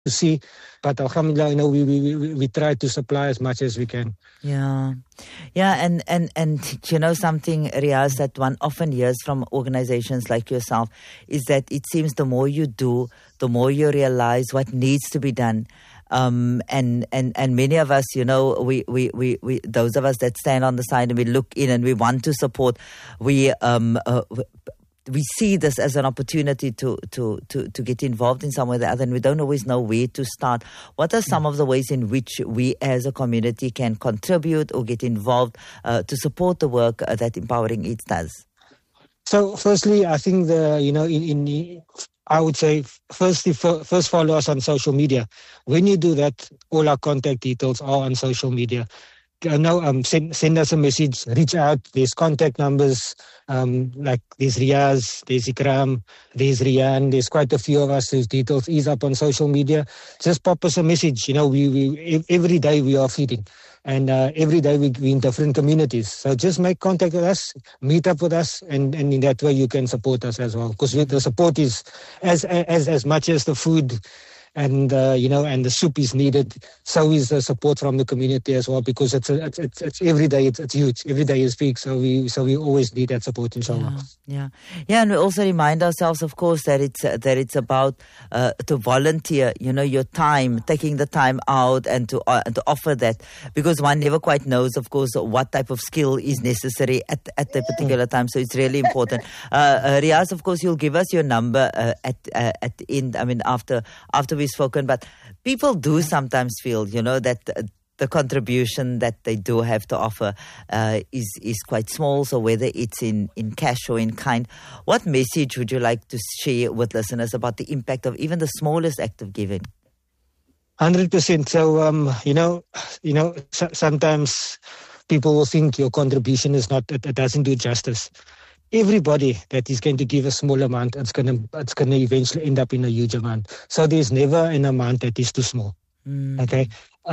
to see. But alhamdulillah, we try to supply as much as we can. Yeah. And something, Riaz, that one often hears from organizations like yourself is that it seems the more you do, the more you realize what needs to be done. And many of us, we those of us that stand on the side and we look in and we want to support, we see this as an opportunity to get involved in some way or the other, and we don't always know where to start. What are some of the ways in which we as a community can contribute or get involved to support the work that Empowering Eats does? So firstly, I think I would say first follow us on social media. When you do that, all our contact details are on social media. Send us a message, reach out. There's contact numbers, like there's Riaz, there's Ikram, there's Rian. There's quite a few of us whose details is up on social media. Just pop us a message. We every day we are feeding, and every day we in different communities. So just make contact with us, meet up with us, and in that way you can support us as well. Because the support is as much as the food and and the soup is needed, so is the support from the community as well, because it's every day, it's huge. Every day is big, so we always need that support, inshallah. Yeah, and we also remind ourselves, of course, that it's about to volunteer, your time, taking the time out and to offer that, because one never quite knows, of course, what type of skill is necessary at the particular time. So it's really important. Riaz, of course, you'll give us your number at the end. I mean, after we've spoken, but people do sometimes feel, that the contribution that they do have to offer is quite small. So whether it's in cash or in kind, what message would you like to share with listeners about the impact of even the smallest act of giving? 100%. So, sometimes people will think your contribution is not, it doesn't do justice. Everybody that is going to give a small amount, it's gonna eventually end up in a huge amount. So there's never an amount that is too small. Okay,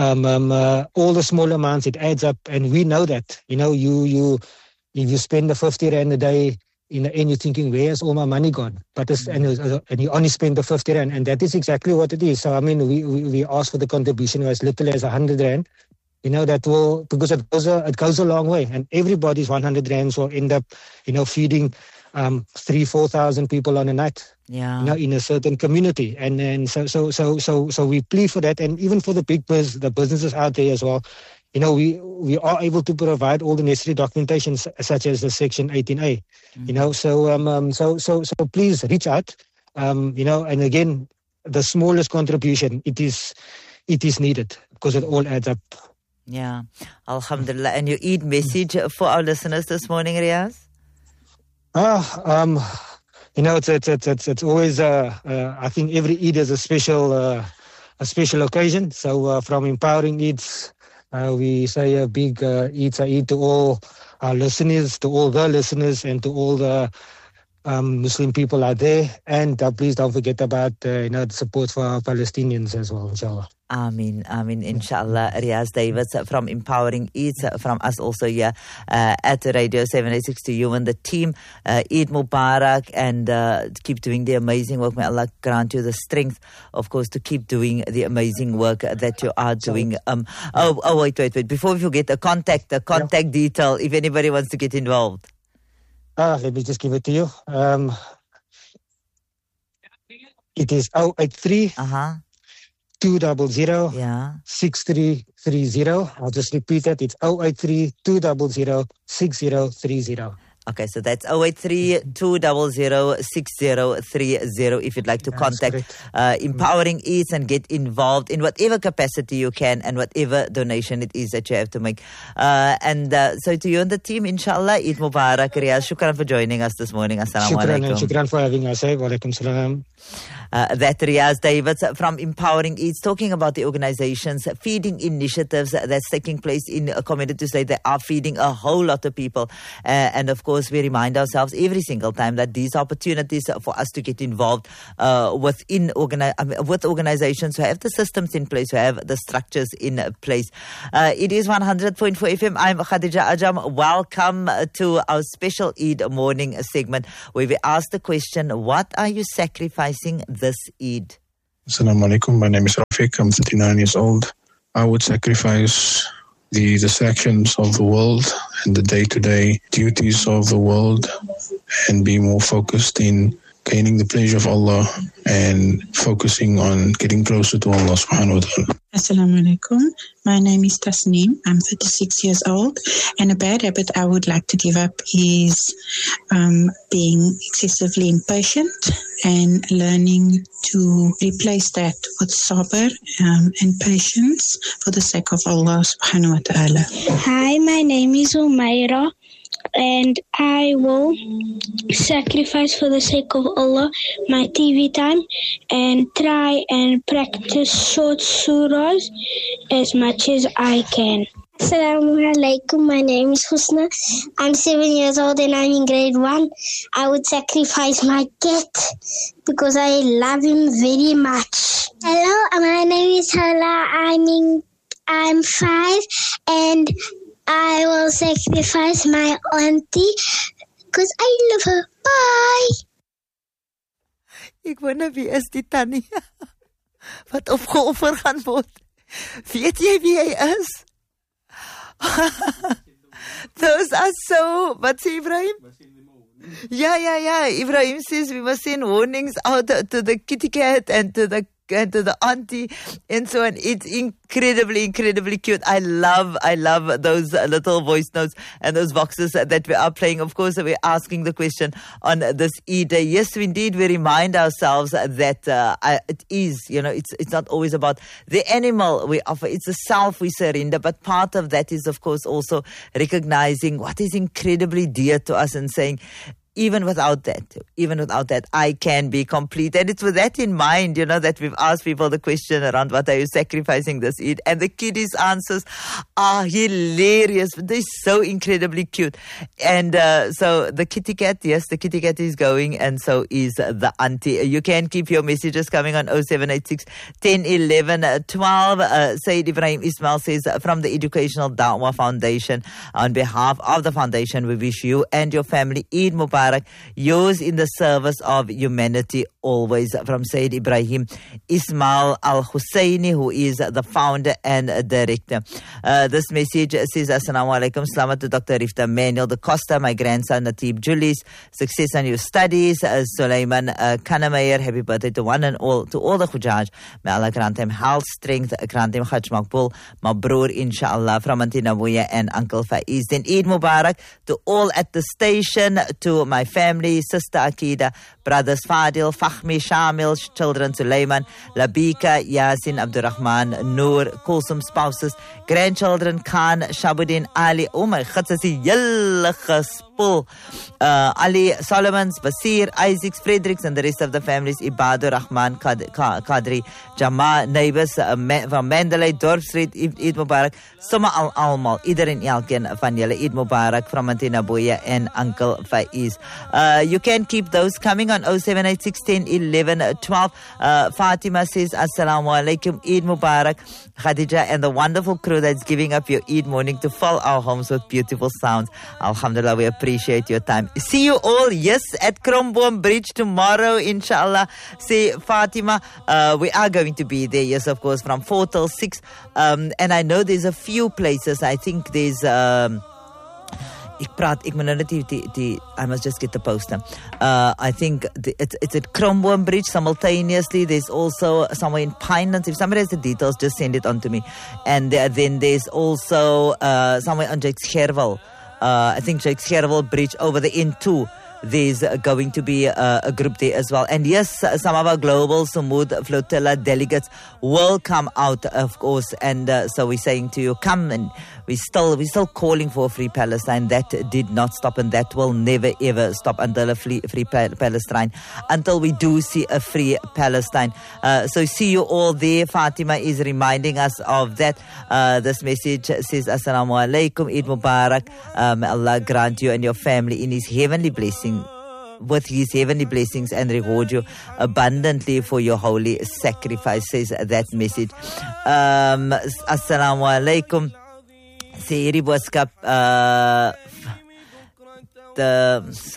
all the small amounts, it adds up, and we know that. You if you spend the 50 rand a day, in the end you're thinking, where's all my money gone? But and you only spend the 50 rand, and that is exactly what it is. So I mean, we ask for the contribution as little as 100 rand. That will, because it goes a long way, and everybody's 100 rands will end up, feeding 3,000-4,000 people on a night. Yeah. In a certain community, and so we plead for that, and even for the the businesses out there as well. We are able to provide all the necessary documentation, such as the Section 18A. So please reach out. And again, the smallest contribution, it is needed, because it all adds up. Yeah, alhamdulillah. And your Eid message for our listeners this morning, Riaz? It's always, I think every Eid is a special occasion. So from Empowering Eats, we say a big Eid Saeed to all our listeners, to all the listeners, and to all the Muslim people out there. And please don't forget about the support for our Palestinians as well, inshallah. Ameen, inshallah. Riaz Davids from Empowering Eats, from us also here at Radio 786 to you and the team. Eid Mubarak, and keep doing the amazing work. May Allah grant you the strength, of course, to keep doing the amazing work that you are doing. Wait. Before we forget, the contact detail, if anybody wants to get involved. Let me just give it to you. It is 083 200 6330. I'll just repeat that. It's 083 200 6030. Okay, so that's 083 200 6030 if you'd like to contact Empowering Eats and get involved in whatever capacity you can and whatever donation it is that you have to make. So to you and the team, inshallah, Eid Mubarak. Riaz, shukran for joining us this morning. Assalamu alaikum. Shukran for having us. Wa alaikum salam. That Riaz Davids from Empowering Eats, talking about the organization's feeding initiatives that's taking place in communities. They are feeding a whole lot of people. And of course, we remind ourselves every single time that these opportunities for us to get involved with organizations who have the systems in place, who have the structures in place. It is 100.4 FM. I'm Khadija Ajam. Welcome to our special Eid morning segment, where we ask the question, what are you sacrificing this Eid? Assalamu alaikum. My name is Rafiq. I'm 39 years old. I would sacrifice the distractions of the world and the day-to-day duties of the world and be more focused in gaining the pleasure of Allah and focusing on getting closer to Allah subhanahu wa ta'ala. Assalamu alaikum. My name is Tasneem. I'm 36 years old, and a bad habit I would like to give up is being excessively impatient and learning to replace that with sabr and patience for the sake of Allah subhanahu wa ta'ala. Hi, my name is Umaira, and I will sacrifice for the sake of Allah my TV time and try and practice short surahs as much as I can. Assalamu alaikum. My name is Husna. I'm 7 years old and I'm in grade 1. I would sacrifice my cat because I love him very much. Hello, my name is Hala. I'm 5 and I will sacrifice my auntie because I love her. Bye. Ek wonder wie is die tannie wat opgeoffer gaan word. Weet jy wie hy is? Those are so, wat sê Ibrahim? Yeah. Ibrahim says we must send warnings out to the kitty cat and to the auntie and so on. It's incredibly cute. I love those little voice notes and those boxes that we are playing. Of course, we're asking the question on this Eid Day. Yes, indeed, we remind ourselves that it is, it's not always about the animal we offer. It's the self we surrender. But part of that is, of course, also recognizing what is incredibly dear to us and saying, even without that, I can be complete. And it's with that in mind, that we've asked people the question around what are you sacrificing this Eid? And the kiddies' answers are hilarious. They're so incredibly cute. And so the kitty cat is going, and so is the auntie. You can keep your messages coming on 0786 10 11 12. Said Ibrahim Ismail says, from the Educational Dawah Foundation, on behalf of the foundation, we wish you and your family Eid Mubarak, yours in the service of humanity always. From Sayyid Ibrahim Ismail Al-Husseini, who is the founder and director. This message says, Assalamu alaikum, salamat to Dr. Rifta Manuel da Costa, my grandson Natib Julius, success on your studies. Sulaiman Kanamayer, happy birthday to one and all, to all the Khujaj. May Allah grant him health, strength, grant him Hajj Maqbul, Mabroor, inshallah, from Auntie Nabuya and Uncle Faiz. Then Eid Mubarak to all at the station, to my family, sister Akida, brothers Fadil, Fahmi, Shamil, children Sulaiman, Labika, Yasin, Abdurrahman, Noor, Kulsum, spouses, grandchildren Khan, Shabuddin, Ali, oh my God, that's a Ali, Solomons, Basir, Isaacs, Fredericks, and the rest of the families, Ibadur, Rahman, Qadri, Jama, neighbors from Mandalay, Dorp Street, Eid Mubarak, Soma Al-Almal, Ieder en Elken van julle Eid Mubarak from Auntie Nabuya and Uncle Faiz. You can keep those coming on 0786 10 11 12. Fatima says, Assalamu alaikum, Eid Mubarak. Khadija and the wonderful crew that's giving up your Eid morning to fill our homes with beautiful sounds. Alhamdulillah, we appreciate your time. See you all, yes, at Kromboom Bridge tomorrow, inshallah. Say Fatima, we are going to be there, yes, of course, from 4 till 6. And I know there's a few places. I think there's I must just get the poster. I think it's at Kromboom Bridge simultaneously. There's also somewhere in Pinelands. If somebody has the details, just send it on to me. And then there's also somewhere on Jakes Gerwel. I think Jakes Gerwel Bridge over the N2. There's going to be a group there as well. And yes, some of our Global Sumud Flotilla delegates will come out, of course. And so we're saying to you, come. And we're still calling for a free Palestine. That did not stop, and that will never ever stop until a free Palestine, until we do see a free Palestine. So see you all there. Fatima is reminding us of that. This message says, Assalamu alaikum, Eid Mubarak. May Allah grant you and your family in His heavenly blessing, with His heavenly blessings, and reward you abundantly for your holy sacrifice, says that message. Assalamu alaikum. Say Boskap,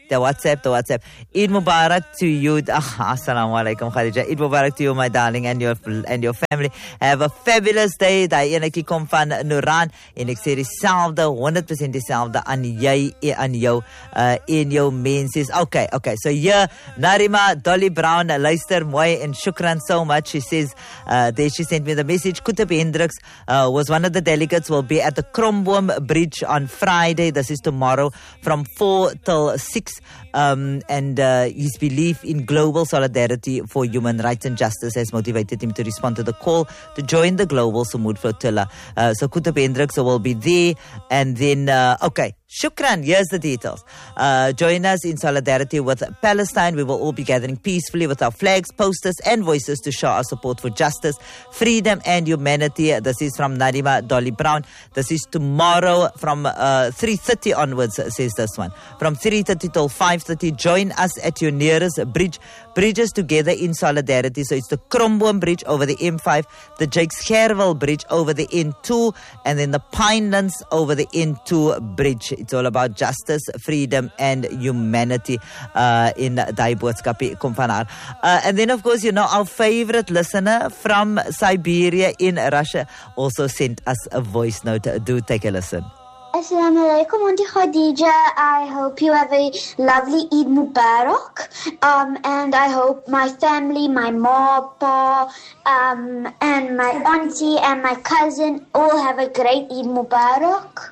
The WhatsApp. Eid Mubarak to you. Assalamu alaikum, Khadija. Eid Mubarak to you, my darling, and your family. Have a fabulous day. Daai enetjie kom van Nuran en ek sê dieselfde, 100% dieselfde aan jy, aan jou en jou menses. Okay. So here, Narima Dolly Brown, luister mooi and shukran so much. She says, there she sent me the message. Kutub Hendricks was one of the delegates, will be at the Kromboom Bridge on Friday. This is tomorrow from 4 till 6. And his belief in global solidarity for human rights and justice has motivated him to respond to the call to join the global Samud Flotilla. So Kutub Hendricks will be there. And then, okay. Shukran, here's the details. Join us in solidarity with Palestine. We will all be gathering peacefully with our flags, posters and voices to show our support for justice, freedom and humanity. This is from Narima Dolly Brown. This is tomorrow from 3:30 onwards, says this one. From 3:30 till 5:30, join us at your nearest bridge. Bridges together in solidarity. So it's the Kromboom Bridge over the M5, the Jakes Gerwel Bridge over the N2, and then the Pinelands over the N2 Bridge. It's all about justice, freedom and humanity in daai boodskapie kom van haar. And then of course, our favorite listener from Siberia in Russia also sent us a voice note. Do take a listen. Assalamu alaikum, Auntie Khadija. I hope you have a lovely Eid Mubarak. And I hope my family, my mom, pa, and my auntie and my cousin all have a great Eid Mubarak.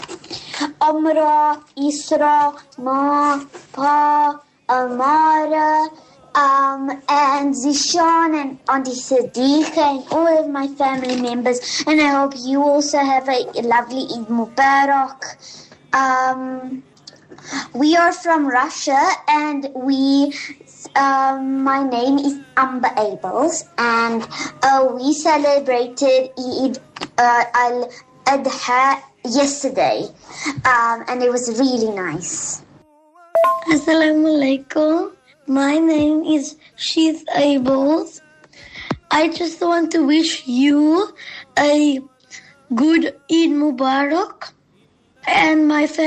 Amra, Isra, Ma, Pa, Amara, and Zishan and Auntie Sadiqa and all of my family members. And I hope you also have a lovely Eid Mubarak. We are from Russia and my name is Amber Abels and we celebrated Eid al-Adha yesterday, and it was really nice. Assalamu alaikum. My name is Sheath Abels. I just want to wish you a good Eid Mubarak and my family.